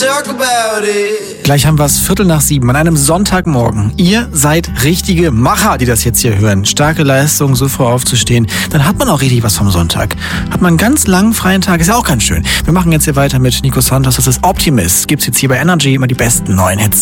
Gleich haben wir es 6:15 an einem Sonntagmorgen. Ihr seid richtige Macher, die das jetzt hier hören. Starke Leistung, so früh aufzustehen. Dann hat man auch richtig was vom Sonntag. Hat man einen ganz langen freien Tag, ist ja auch ganz schön. Wir machen jetzt hier weiter mit Nico Santos. Das ist Optimist. Gibt's jetzt hier bei Energy immer die besten neuen Hits.